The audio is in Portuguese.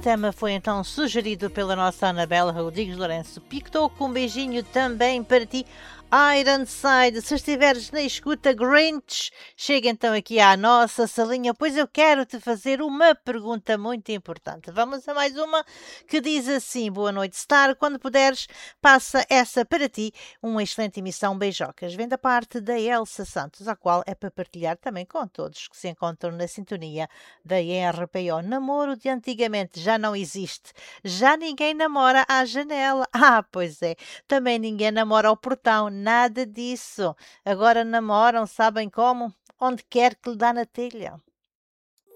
tema foi então sugerido pela nossa Anabela Rodrigues Lourenço Pictoco. Um beijinho também para ti, Ironside. Se estiveres na escuta, Grinch, chega então aqui à nossa salinha, pois eu quero te fazer uma pergunta muito importante. Vamos a mais uma que diz assim: boa noite, Star. Quando puderes, passa essa para ti. Uma excelente emissão. Beijocas. Vem da parte da Elsa Santos, a qual é para partilhar também com todos que se encontram na sintonia da RPO. Namoro de antigamente já não existe. Já ninguém namora à janela. Ah, pois é. Também ninguém namora ao portão. Nada disso. Agora namoram, sabem como? Onde quer que lhe dá na telha.